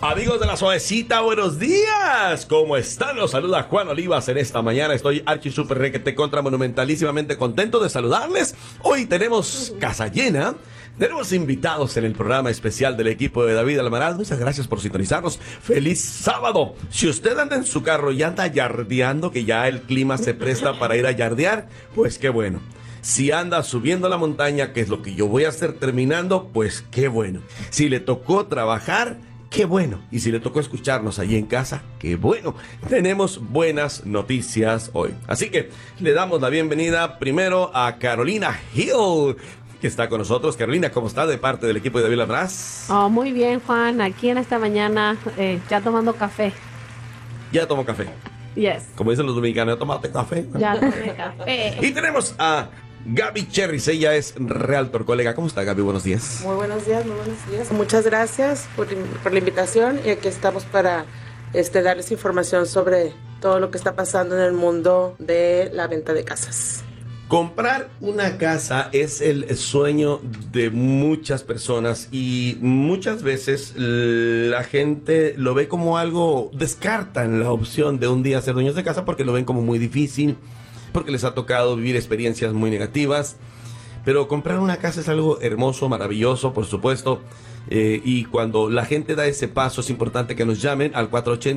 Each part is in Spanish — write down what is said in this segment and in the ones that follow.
Amigos de la Suavecita, buenos días. ¿Cómo están? Los saluda Juan Olivas en esta mañana. Estoy archi super requete contra monumentalísimamente contento de saludarles. Hoy tenemos casa llena. Tenemos invitados en el programa especial del equipo de David Almaraz. Muchas gracias por sintonizarnos. ¡Feliz sábado! Si usted anda en su carro y anda yardeando, que ya el clima se presta para ir a yardear, pues qué bueno. Si anda subiendo la montaña, que es lo que yo voy a hacer terminando, pues qué bueno. Si le tocó trabajar, qué bueno. Y si le tocó escucharnos allí en casa, qué bueno. Tenemos buenas noticias hoy. Así que le damos la bienvenida primero a Carolina Hill, que está con nosotros. Carolina, ¿cómo está de parte del equipo de David Almaraz? Oh, muy bien, Juan. Aquí en esta mañana ya tomando café. Ya tomó café. Yes. Como dicen los dominicanos, ¿ya tomaste café? Ya tomé café. Y tenemos a Gaby Cherries. Ella es realtor, colega. ¿Cómo está, Gaby? Buenos días. Muy buenos días, muy buenos días. Muchas gracias por la invitación y aquí estamos para darles información sobre todo lo que está pasando en el mundo de la venta de casas. Comprar una casa es el sueño de muchas personas y muchas veces la gente lo ve como algo, descartan la opción de un día ser dueños de casa porque lo ven como muy difícil, porque les ha tocado vivir experiencias muy negativas. Pero comprar una casa es algo hermoso, maravilloso, por supuesto. Y cuando la gente da ese paso es importante que nos llamen al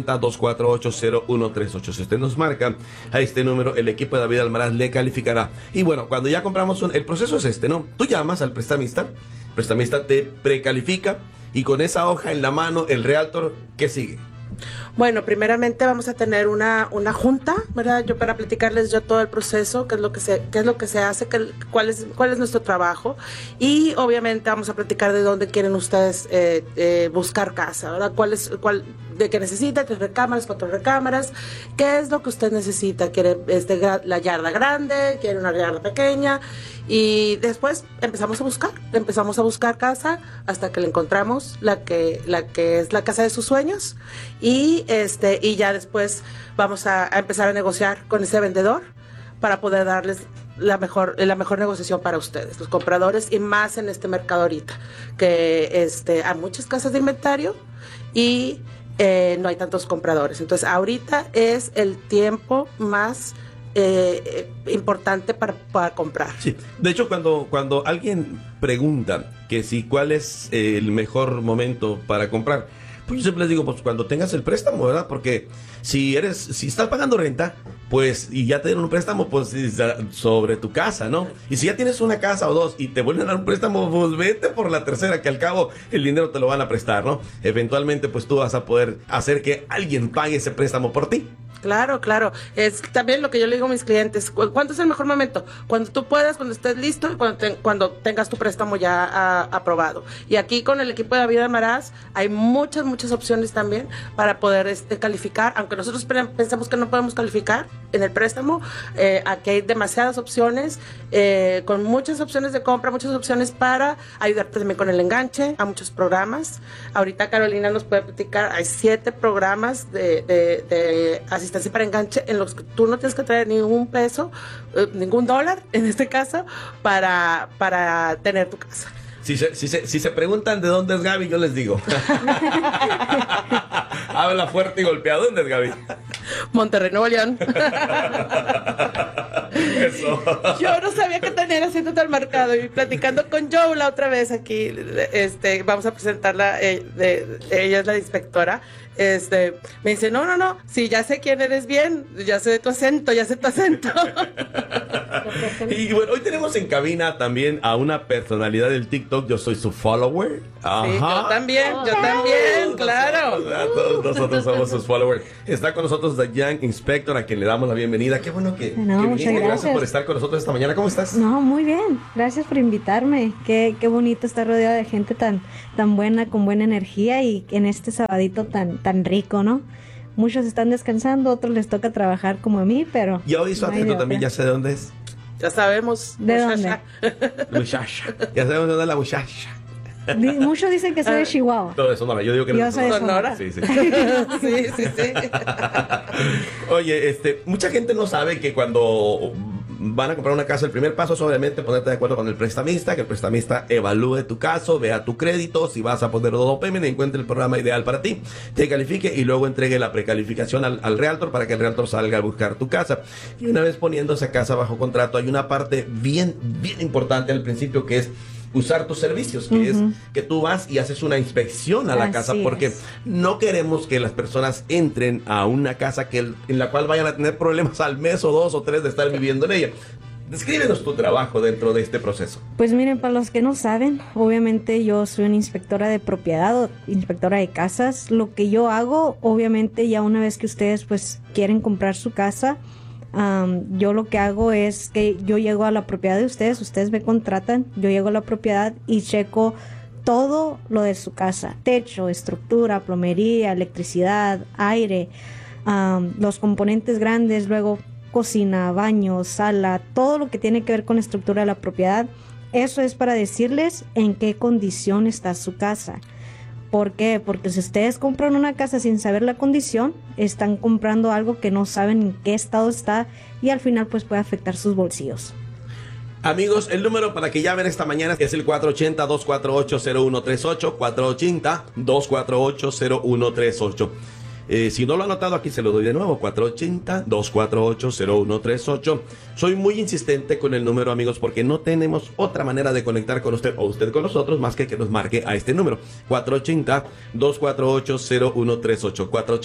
480-248-0138. Si usted nos marca a este número, el equipo de David Almaraz le calificará. Y bueno, cuando ya compramos el proceso es este, ¿no? Tú llamas al prestamista te precalifica y con esa hoja en la mano, el realtor, ¿qué sigue? Bueno, primeramente vamos a tener una junta, ¿verdad? Yo para platicarles yo todo el proceso, qué es lo que se hace, cuál es nuestro trabajo y obviamente vamos a platicar de dónde quieren ustedes buscar casa, ¿verdad? De qué necesita, 3 recámaras, 4 recámaras, qué es lo que usted necesita, quiere la yarda grande, quiere una yarda pequeña y después empezamos a buscar casa hasta que le encontramos la que es la casa de sus sueños y ya después vamos a empezar a negociar con ese vendedor para poder darles la mejor negociación para ustedes, los compradores, y más en este mercado ahorita, que hay muchas casas de inventario y no hay tantos compradores. Entonces ahorita es el tiempo más importante para comprar. Sí, de hecho cuando alguien pregunta que si cuál es el mejor momento para comprar, pues yo siempre les digo, pues cuando tengas el préstamo, ¿verdad? Porque si estás pagando renta, pues, y ya te dieron un préstamo, pues, sobre tu casa, ¿no? Y si ya tienes una casa o dos y te vuelven a dar un préstamo, pues vete por la tercera, que al cabo el dinero te lo van a prestar, ¿no? Eventualmente, pues tú vas a poder hacer que alguien pague ese préstamo por ti. Claro. Es también lo que yo le digo a mis clientes. ¿Cuándo es el mejor momento? Cuando tú puedas, cuando estés listo y cuando tengas tu préstamo ya aprobado. Y aquí con el equipo de David Almaraz hay muchas opciones también para poder calificar. Aunque nosotros pensamos que no podemos calificar en el préstamo, aquí hay demasiadas opciones, con muchas opciones de compra, muchas opciones para ayudarte también con el enganche a muchos programas. Ahorita Carolina nos puede platicar, hay 7 programas de asistencia para enganche en los que tú no tienes que traer ningún peso, ningún dólar en este caso, para tener tu casa. Si se preguntan de dónde es Gaby, yo les digo. Habla fuerte y golpeado. ¿Dónde es Gaby? Monterrey, Nuevo León. Eso. Yo no sabía que tenía asiento al mercado y platicando con Joe la otra vez aquí, vamos a presentarla, ella es la inspectora. Me dice, no, si ya sé quién eres bien, ya sé tu acento. Y bueno, hoy tenemos en cabina también a una personalidad del TikTok. Yo soy su follower. Ajá. Sí, yo también, claro. Todos nosotros somos sus followers. Está con nosotros Dayan Inspector, a quien le damos la bienvenida. Qué bueno que muchas viniste. gracias. Gracias por estar con nosotros esta mañana. ¿Cómo estás? No, muy bien. Gracias por invitarme. Qué bonito estar rodeado de gente tan buena, con buena energía y en este sabadito tan rico, ¿no? Muchos están descansando, otros les toca trabajar como a mí, pero... Ya oí su acento también, ya sé de dónde es. Ya sabemos. ¿De dónde? Muchacha. Ya sabemos de dónde es la muchacha. Muchos dicen que soy de Chihuahua. Todo de Sonora, yo digo que Yo no soy de Sonora. Sí. Sí. Oye, mucha gente no sabe que cuando van a comprar una casa, el primer paso es obviamente ponerte de acuerdo con el prestamista, que el prestamista evalúe tu caso, vea tu crédito, si vas a poner todo payment, encuentre el programa ideal para ti, te califique y luego entregue la precalificación al realtor para que el realtor salga a buscar tu casa. Y una vez poniendo esa casa bajo contrato, hay una parte bien importante al principio que es usar tus servicios, que es que tú vas y haces una inspección a la casa, porque no queremos que las personas entren a una casa en la cual vayan a tener problemas al mes o 2 o 3 de estar viviendo en ella. Descríbenos tu trabajo dentro de este proceso. Pues miren, para los que no saben, obviamente yo soy una inspectora de propiedad o inspectora de casas. Lo que yo hago, obviamente ya una vez que ustedes pues quieren comprar su casa, yo lo que hago es que yo llego a la propiedad de ustedes me contratan, yo llego a la propiedad y checo todo lo de su casa: techo, estructura, plomería, electricidad, aire, los componentes grandes, luego cocina, baño, sala, todo lo que tiene que ver con la estructura de la propiedad. Eso es para decirles en qué condición está su casa. ¿Por qué? Porque si ustedes compran una casa sin saber la condición, están comprando algo que no saben en qué estado está y al final pues puede afectar sus bolsillos. Amigos, el número para que llamen esta mañana es el 480-248-0138, 480-248-0138. Si no lo ha notado, aquí se lo doy de nuevo: 480-248-0138. Soy muy insistente con el número, amigos, porque no tenemos otra manera de conectar con usted o usted con nosotros más que nos marque a este número: 480-248-0138,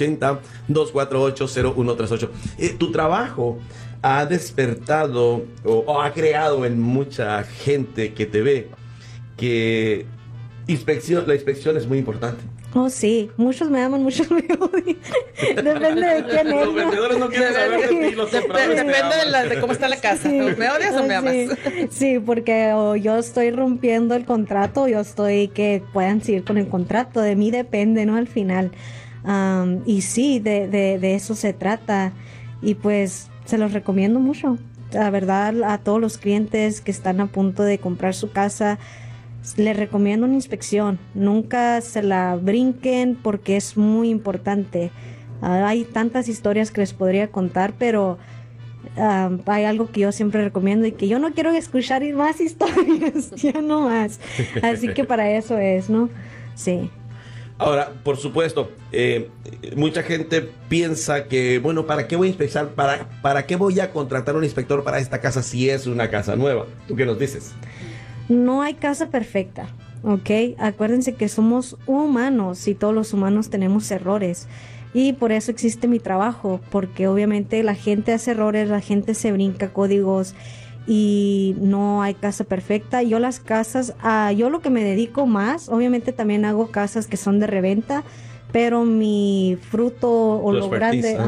480-248-0138. Tu trabajo ha despertado o ha creado en mucha gente que te ve que la inspección es muy importante. Oh, sí, muchos me aman, muchos me odian. Depende de quién es. Los vendedores no quieren saber de ti, los compradores Depende de cómo está la casa. Sí. ¿Me odias o me amas? Sí, porque o yo estoy rompiendo el contrato o yo estoy que puedan seguir con el contrato. De mí depende, ¿no? Al final. Y sí, de eso se trata. Y pues se los recomiendo mucho. La verdad, a todos los clientes que están a punto de comprar su casa, les recomiendo una inspección. Nunca se la brinquen porque es muy importante. Hay tantas historias que les podría contar, pero hay algo que yo siempre recomiendo y que yo no quiero escuchar más historias, ya no más. Así que para eso es, ¿no? Sí. Ahora, por supuesto, mucha gente piensa que, bueno, ¿para qué voy a inspeccionar? ¿Para qué voy a contratar un inspector para esta casa si es una casa nueva? ¿Tú qué nos dices? No hay casa perfecta, ¿ok? Acuérdense que somos humanos y todos los humanos tenemos errores. Y por eso existe mi trabajo, porque obviamente la gente hace errores, la gente se brinca códigos y no hay casa perfecta. Yo las casas, yo lo que me dedico más, obviamente también hago casas que son de reventa, pero mi fruto o lo grande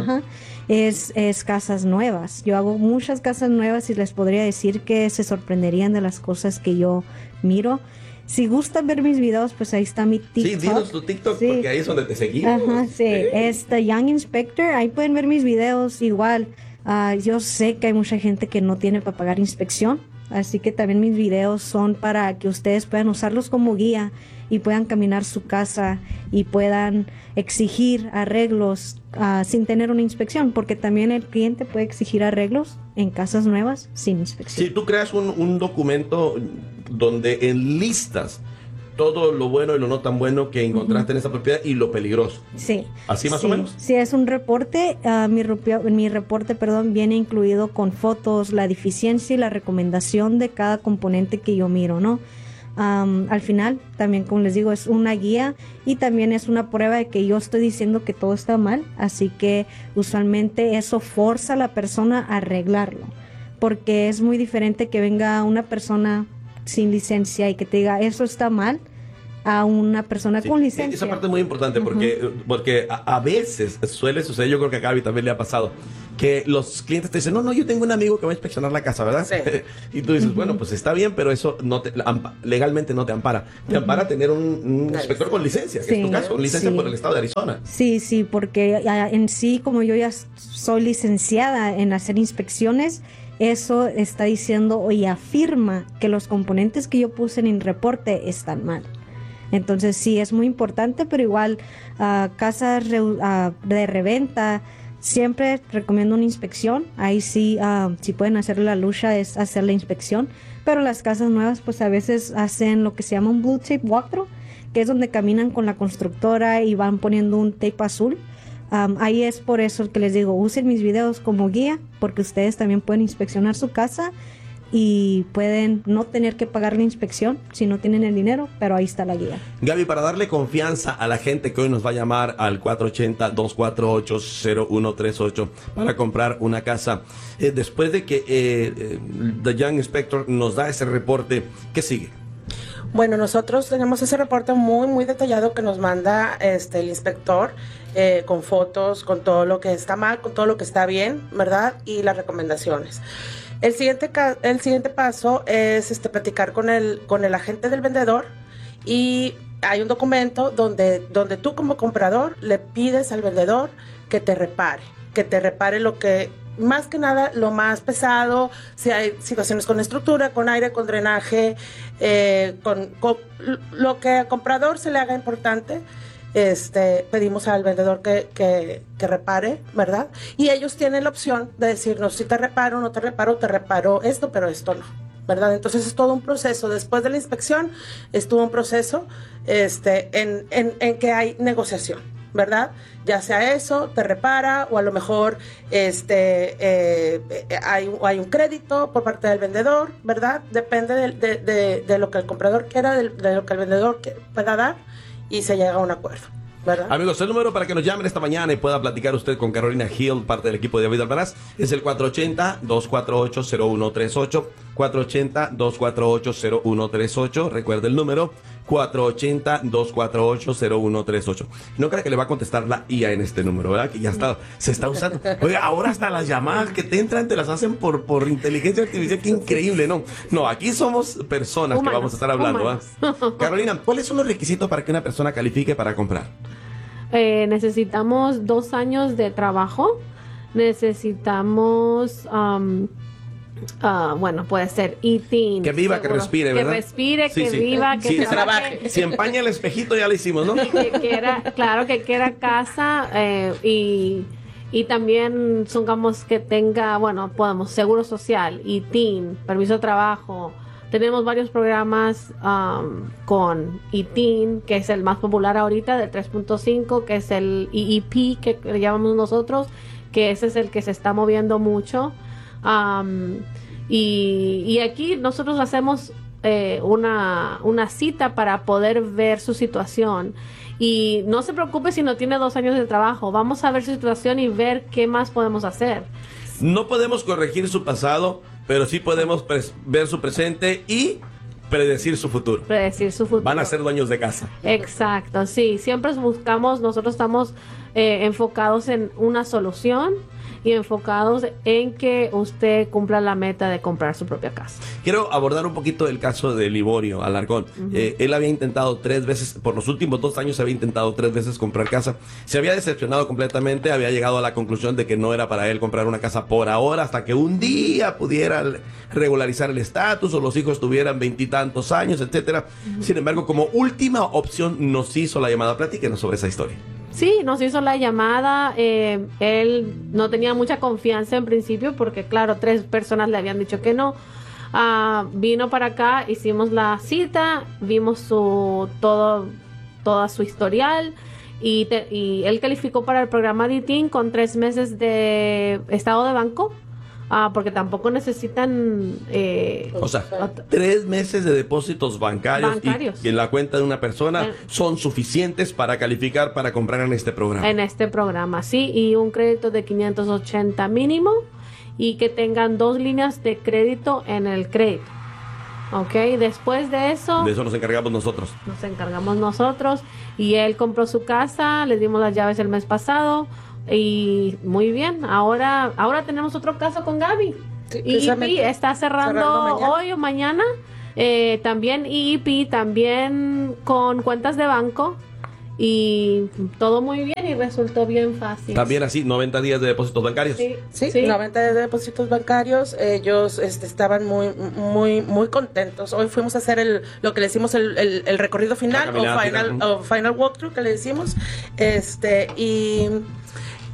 es casas nuevas. Yo hago muchas casas nuevas y les podría decir que se sorprenderían de las cosas que yo miro. Si gustan ver mis videos, pues ahí está mi TikTok. Sí, dinos tu TikTok, porque ahí es donde te seguimos. Ajá, sí, es The Young Inspector. Ahí pueden ver mis videos igual. Yo sé que hay mucha gente que no tiene para pagar inspección, así que también mis videos son para que ustedes puedan usarlos como guía y puedan caminar su casa y puedan exigir arreglos sin tener una inspección, porque también el cliente puede exigir arreglos en casas nuevas sin inspección. Si tú creas un documento donde enlistas todo lo bueno y lo no tan bueno que encontraste en esa propiedad y lo peligroso. Sí. ¿Así más o menos? Sí, es un reporte. Mi reporte, viene incluido con fotos, la deficiencia y la recomendación de cada componente que yo miro, ¿no? Al final, también, como les digo, es una guía y también es una prueba de que yo estoy diciendo que todo está mal, así que usualmente eso forza a la persona a arreglarlo, porque es muy diferente que venga una persona sin licencia y que te diga eso está mal a una persona con licencia. Esa parte es muy importante porque a veces suele suceder, yo creo que a Gaby también le ha pasado, que los clientes te dicen, no, yo tengo un amigo que va a inspeccionar la casa, ¿verdad? Sí. Y tú dices, bueno, pues está bien, pero eso legalmente no te ampara. Te ampara tener un inspector con licencia, que es tu caso, con licencia por el estado de Arizona. Sí, porque en sí, como yo ya soy licenciada en hacer inspecciones, eso está diciendo y afirma que los componentes que yo puse en el reporte están mal. Entonces sí, es muy importante, pero igual casas de reventa siempre recomiendo una inspección. Ahí sí, si pueden hacer la lucha es hacer la inspección, pero las casas nuevas pues a veces hacen lo que se llama un blue tape walkthrough, que es donde caminan con la constructora y van poniendo un tape azul. Ahí es por eso que les digo, usen mis videos como guía, porque ustedes también pueden inspeccionar su casa y pueden no tener que pagar la inspección si no tienen el dinero, pero ahí está la guía. Gaby, para darle confianza a la gente que hoy nos va a llamar al 480-248-0138 para comprar una casa, después de que The Young Inspector nos da ese reporte, ¿qué sigue? Bueno, nosotros tenemos ese reporte muy detallado que nos manda el inspector, con fotos, con todo lo que está mal, con todo lo que está bien, ¿verdad? Y las recomendaciones. El siguiente paso es platicar con el agente del vendedor, y hay un documento donde tú como comprador le pides al vendedor que te repare lo que, más que nada, lo más pesado, si hay situaciones con estructura, con aire, con drenaje, con lo que al comprador se le haga importante. Pedimos al vendedor que repare, ¿verdad? Y ellos tienen la opción de decirnos si te reparo, no te reparo esto, pero esto no, ¿verdad? Entonces es todo un proceso. Después de la inspección estuvo un proceso en que hay negociación, ¿verdad? Ya sea eso, te repara, o a lo mejor hay un crédito por parte del vendedor, ¿verdad? Depende de lo que el comprador quiera, de lo que el vendedor pueda dar, y se llega a un acuerdo, ¿verdad? Amigos, el número para que nos llamen esta mañana y pueda platicar usted con Carolina Hill, parte del equipo de David Almaraz, es el 480-248-0138, 480-248-0138, recuerde el número, 480-248-0138. No crea que le va a contestar la IA en este número, ¿verdad? Que ya se está usando. Oiga, ahora hasta las llamadas que te entran te las hacen por inteligencia artificial. Qué increíble, ¿no? No, aquí somos personas que vamos a estar hablando, ¿verdad? Carolina, ¿cuáles son los requisitos para que una persona califique para comprar? Necesitamos 2 años de trabajo. Necesitamos... bueno, puede ser ITIN. Que viva, seguro. Que respire, ¿verdad? Que respire, sí, que viva, que se trabaje. Si empaña el espejito ya lo hicimos, ¿no? Claro, que quiera casa, y también supongamos que tenga, bueno, podemos, seguro social, ITIN, permiso de trabajo. Tenemos varios programas con ITIN, que es el más popular ahorita, del 3.5, que es el EEP, que le llamamos nosotros, que ese es el que se está moviendo mucho. Y aquí nosotros hacemos una cita para poder ver su situación, y no se preocupe si no tiene 2 años de trabajo. Vamos a ver su situación y ver qué más podemos hacer. No podemos corregir su pasado, pero sí podemos ver su presente y predecir su futuro. Van a ser dueños de casa. Exacto, sí, siempre buscamos, nosotros estamos enfocados en una solución y enfocados en que usted cumpla la meta de comprar su propia casa. Quiero abordar un poquito el caso de Liborio Alarcón. Él había intentado 3 veces, por los últimos 2 años había intentado 3 veces comprar casa. Se había decepcionado completamente, había llegado a la conclusión de que no era para él comprar una casa por ahora, hasta que un día pudiera regularizar el estatus o los hijos tuvieran 20 y tantos años, etcétera. Sin embargo, como última opción nos hizo la llamada. Platíquenos sobre esa historia. Sí, nos hizo la llamada. Él no tenía mucha confianza en principio porque, claro, 3 personas le habían dicho que no. Vino para acá, hicimos la cita, vimos toda su historial, y él calificó para el programa de ITIN con 3 meses de estado de banco. Porque tampoco necesitan... o sea, 3 meses de depósitos bancarios. Y en la cuenta de una persona son suficientes para calificar para comprar en este programa. En este programa, sí. Y un crédito de 580 mínimo, y que tengan 2 líneas de crédito en el crédito. Ok, después de eso... De eso nos encargamos nosotros. Y él compró su casa, le dimos las llaves el mes pasado. Y muy bien, ahora tenemos otro caso con Gaby. Sí, EEP está cerrando hoy o mañana. También EEP, también con cuentas de banco. Y todo muy bien y resultó bien fácil. También así, 90 días de depósitos bancarios. Sí, 90 días de depósitos bancarios. Ellos estaban muy contentos. Hoy fuimos a hacer lo que le decimos el recorrido final, o final walkthrough que le decimos. Y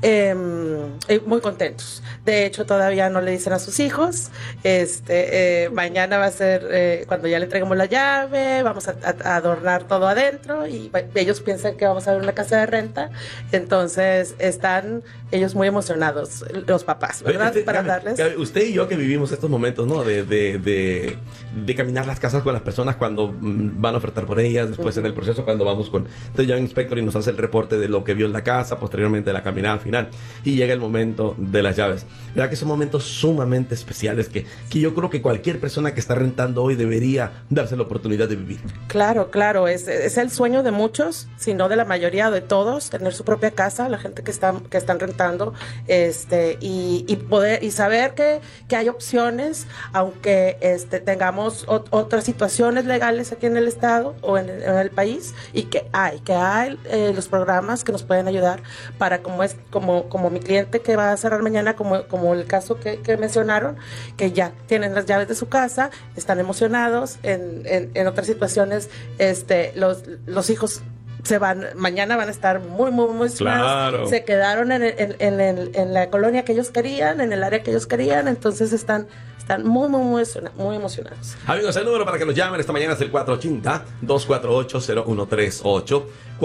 muy contentos. De hecho, todavía no le dicen a sus hijos. Mañana va a ser cuando ya le entreguemos la llave, vamos a adornar todo adentro y ellos piensan que vamos a ver una casa de renta. Entonces están ellos muy emocionados, los papás, ¿verdad? Para darles. Usted y yo que vivimos estos momentos, ¿no? De caminar las casas con las personas cuando van a ofertar por ellas, después en el proceso cuando vamos con The Young Inspector y nos hace el reporte de lo que vio en la casa, posteriormente la caminada final y llega el momento de las llaves. ¿Verdad que son momentos sumamente especiales que yo creo que cualquier persona que está rentando hoy debería darse la oportunidad de vivir? Claro, es el sueño de muchos, si no de la mayoría de todos, tener su propia casa, la gente que están rentando, y poder y saber que hay opciones, aunque tengamos otras situaciones legales aquí en el estado o en el país, y que hay los programas que nos pueden ayudar para como mi cliente que va a cerrar mañana, como el caso que mencionaron, que ya tienen las llaves de su casa, están emocionados. En otras situaciones, los hijos mañana van a estar muy emocionados. Claro. Se quedaron en la colonia que ellos querían, en el área que ellos querían, entonces están muy emocionados. Amigos, el número para que nos llamen esta mañana es el 480-248-0138,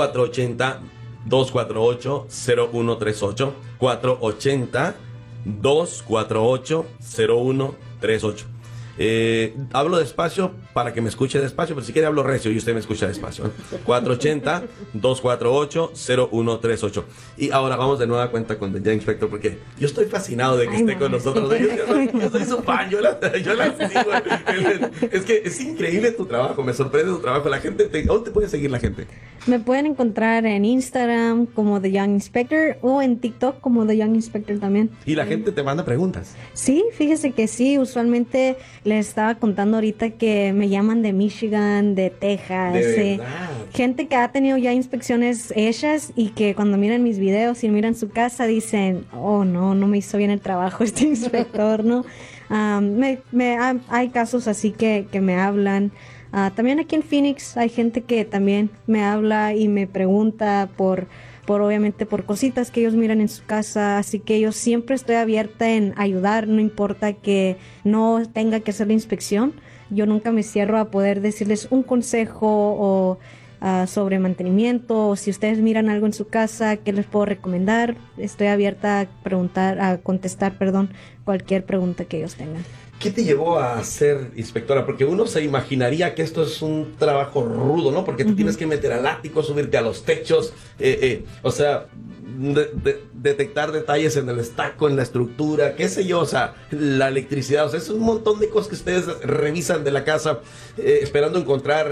480-248-0138, 480-248-0138. Hablo despacio para que me escuche despacio, pero si quiere hablo recio y usted me escucha despacio. 480-248-0138. Y ahora vamos de nueva cuenta con The Young Inspector, porque yo estoy fascinado de que esté con nosotros. Yo soy su fan, yo la sigo. Es que es increíble tu trabajo, me sorprende tu trabajo. La gente, ¿dónde te puede seguir la gente? Me pueden encontrar en Instagram como The Young Inspector o en TikTok como The Young Inspector también. Y la gente te manda preguntas. Sí, fíjese que sí, usualmente les estaba contando ahorita que me llaman de Michigan, de Texas, De verdad. gente que ha tenido ya inspecciones hechas y que cuando miran mis videos y miran su casa dicen, oh no me hizo bien el trabajo este inspector, ¿no? Hay casos así que me hablan. También aquí en Phoenix hay gente que también me habla y me pregunta obviamente por cositas que ellos miran en su casa, así que yo siempre estoy abierta en ayudar, no importa que no tenga que hacer la inspección, yo nunca me cierro a poder decirles un consejo o sobre mantenimiento, o si ustedes miran algo en su casa, ¿qué les puedo recomendar? Estoy abierta a contestar cualquier pregunta que ellos tengan. ¿Qué te llevó a ser inspectora? Porque uno se imaginaría que esto es un trabajo rudo, ¿no? Porque te tienes que meter al ático, subirte a los techos, o sea, detectar detalles en el estaco, en la estructura, qué sé yo, o sea, la electricidad, o sea, es un montón de cosas que ustedes revisan de la casa, esperando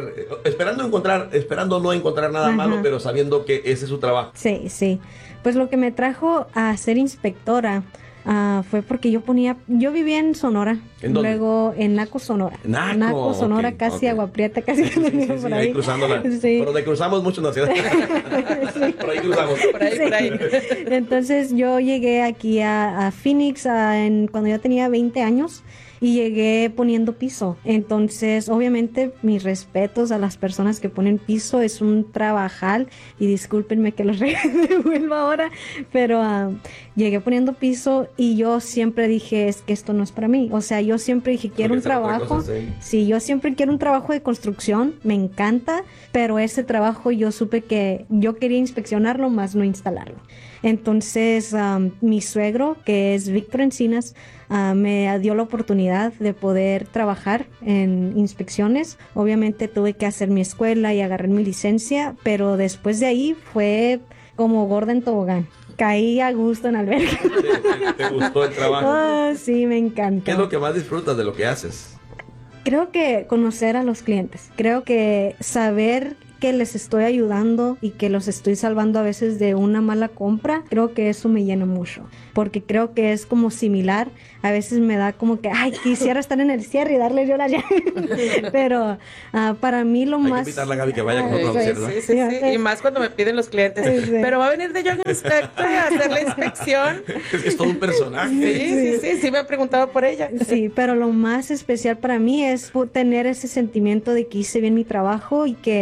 no encontrar nada malo, pero sabiendo que ese es su trabajo. Sí. Pues lo que me trajo a ser inspectora fue porque yo vivía en Sonora. ¿En dónde? Luego en Naco, Sonora. Naco, Sonora, okay, casi okay. Agua Prieta, casi Sí, por ahí. ahí cruzándola. Sí. Por donde cruzamos mucho en la ciudad. Sí. Por ahí cruzamos. Por ahí. Entonces yo llegué aquí a Phoenix cuando yo tenía 20 años. Y llegué poniendo piso. Entonces, obviamente, mis respetos a las personas que ponen piso. Es un trabajal. Y discúlpenme que los revuelvo ahora. Pero llegué poniendo piso y yo siempre dije, es que esto no es para mí. O sea, yo siempre dije, quiero un trabajo. Sí, yo siempre quiero un trabajo de construcción. Me encanta. Pero ese trabajo yo supe que yo quería inspeccionarlo, más no instalarlo. Entonces, mi suegro, que es Víctor Encinas, me dio la oportunidad de poder trabajar en inspecciones. Obviamente tuve que hacer mi escuela y agarrar mi licencia, pero después de ahí fue como gorda en tobogán. Caí a gusto en albergue. ¿Te gustó el trabajo? Oh, sí, me encanta. ¿Qué es lo que más disfrutas de lo que haces? Creo que conocer a los clientes. Creo que saber que les estoy ayudando y que los estoy salvando a veces de una mala compra, creo que eso me llena mucho, porque creo que es como similar. A veces me da como que, quisiera estar en el cierre y darle yo la llave, pero para mí lo más... Hay que invitarla a Gaby que vaya con nosotros, ¿verdad? Sí. Y más cuando me piden los clientes. Sí. Pero va a venir de Young Inspector a hacer la inspección. Es que es todo un personaje. Sí, me han preguntado por ella. Sí, pero lo más especial para mí es tener ese sentimiento de que hice bien mi trabajo y que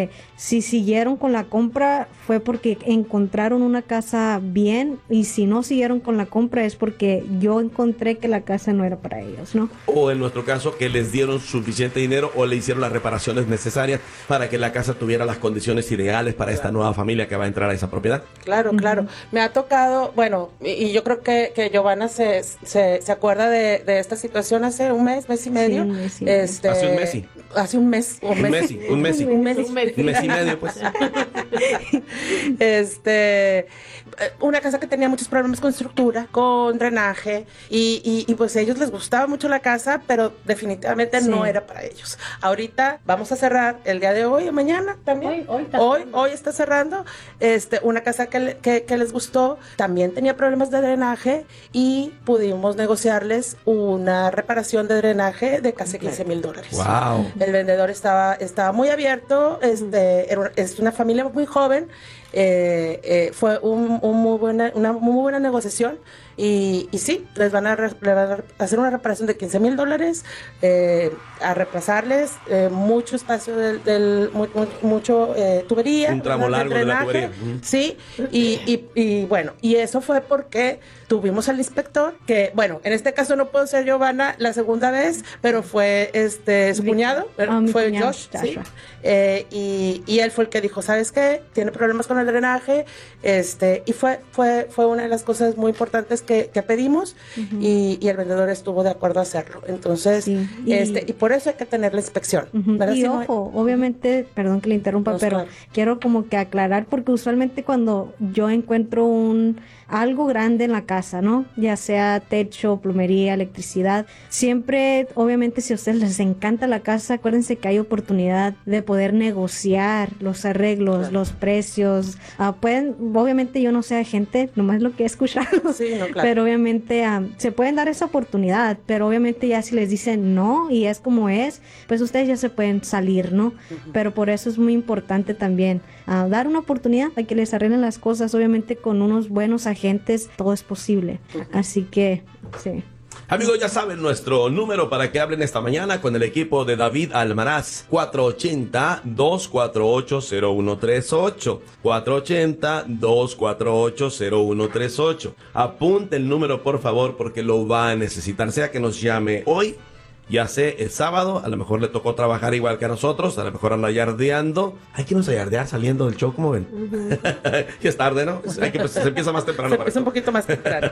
si siguieron con la compra fue porque encontraron una casa bien, y si no siguieron con la compra es porque yo encontré que la casa no era para ellos, ¿no? O en nuestro caso, que les dieron suficiente dinero o le hicieron las reparaciones necesarias para que la casa tuviera las condiciones ideales para esta nueva familia que va a entrar a esa propiedad. Claro, claro. Me ha tocado, bueno, y yo creo que Giovanna se acuerda de esta situación hace un mes y medio. Sí, un mes y medio. Hace un mes. Hace un mes. Un mes y medio, pues. Una casa que tenía muchos problemas con estructura, con drenaje, y pues a ellos les gustaba mucho la casa, pero definitivamente no era para ellos. Ahorita vamos a cerrar el día de hoy o mañana también. Hoy está cerrando una casa que les gustó, también tenía problemas de drenaje, y pudimos negociarles una reparación de drenaje de casi $15,000. Wow. El vendedor estaba muy abierto, es una familia muy joven. Fue una muy buena negociación, y sí, les van a hacer una reparación de $15,000, a reemplazarles mucho espacio mucho tubería, un tramo largo de la tubería. Sí, y bueno, y eso fue porque tuvimos al inspector, que bueno, en este caso no puedo ser Giovanna la segunda vez, pero fue su cuñado, fue cuñado, Josh, ¿sí? Y él fue el que dijo, ¿sabes qué? Tiene problemas con el drenaje, y fue una de las cosas muy importantes que pedimos, y el vendedor estuvo de acuerdo a hacerlo. Entonces, y por eso hay que tener la inspección. Y si ojo, obviamente, perdón que le interrumpa, pero claro, quiero como que aclarar, porque usualmente cuando yo encuentro algo grande en la casa, ¿no? Ya sea techo, plomería, electricidad, siempre, obviamente, si a ustedes les encanta la casa, acuérdense que hay oportunidad de poder negociar los arreglos, claro, los precios. Obviamente yo no sé agente, nomás lo que he escuchado, sí, no, claro, pero obviamente se pueden dar esa oportunidad, pero obviamente ya si les dicen no y es como es, pues ustedes ya se pueden salir, ¿no? Pero por eso es muy importante también dar una oportunidad a que les arreglen las cosas. Obviamente con unos buenos agentes todo es posible, así que sí. Amigos, ya saben nuestro número para que hablen esta mañana con el equipo de David Almaraz. 480-248-0138. 480-248-0138. Apunte el número, por favor, porque lo va a necesitar. Sea que nos llame hoy, ya sé, el sábado, a lo mejor le tocó trabajar igual que a nosotros, a lo mejor anda yardeando. Hay que irnos a yardear saliendo del show, ¿cómo ven? Ya es tarde, ¿no? Hay que, pues, se empieza más temprano. Es un poquito más temprano.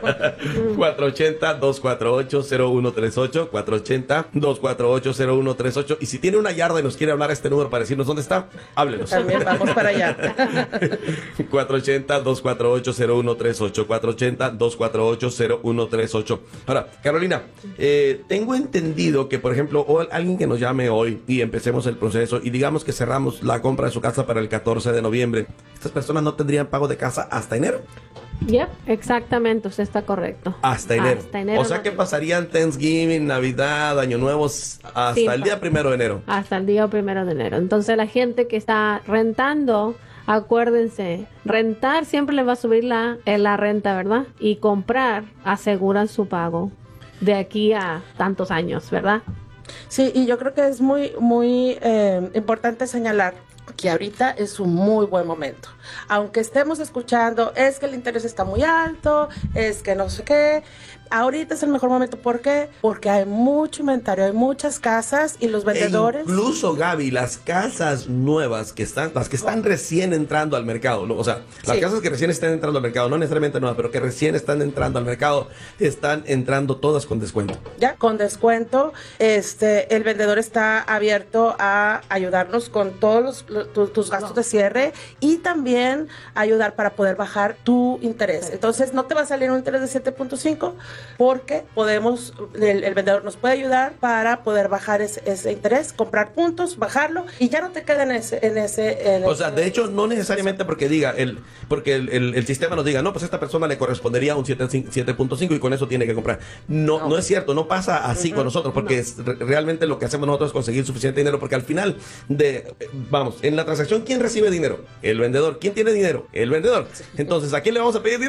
480-248-0138, 480-248-0138. Y si tiene una yarda y nos quiere hablar a este número para decirnos dónde está, háblenos. También vamos para allá. 480-248-0138, 480-248-0138. Ahora, Carolina, tengo entendido que, por ejemplo, alguien que nos llame hoy y empecemos el proceso y digamos que cerramos la compra de su casa para el 14 de noviembre, estas personas no tendrían pago de casa hasta enero. Yep, exactamente, usted está correcto. Hasta enero. O sea que pasarían Thanksgiving, Navidad, Año Nuevo hasta el día 1 de enero. Hasta el día 1 de enero. Entonces la gente que está rentando, acuérdense, rentar siempre le va a subir la renta, ¿verdad? Y comprar aseguran su pago de aquí a tantos años, ¿verdad? Sí, y yo creo que es muy importante señalar que ahorita es un muy buen momento. Aunque estemos escuchando, es que el interés está muy alto, es que no sé qué, ahorita es el mejor momento. ¿Por qué? Porque hay mucho inventario, hay muchas casas y los vendedores... Incluso, Gaby, las casas nuevas las que están recién entrando al mercado, ¿no? O sea, las casas que recién están entrando al mercado, no necesariamente nuevas, pero que recién están entrando al mercado, están entrando todas con descuento. Ya, con descuento, el vendedor está abierto a ayudarnos con todos tus gastos de cierre y también ayudar para poder bajar tu interés. Entonces, no te va a salir un interés de 7.5 porque el vendedor nos puede ayudar para poder bajar ese interés, comprar puntos, bajarlo y ya no te queda en ese. O sea, de hecho, no necesariamente porque el sistema nos diga, no, pues a esta persona le correspondería un 7.5 y con eso tiene que comprar. No es cierto, no pasa así con nosotros, porque realmente lo que hacemos nosotros es conseguir suficiente dinero, porque al final en la transacción, ¿quién recibe dinero? El vendedor. ¿Quién tiene dinero? El vendedor. Entonces, ¿a quién le vamos a pedir dinero?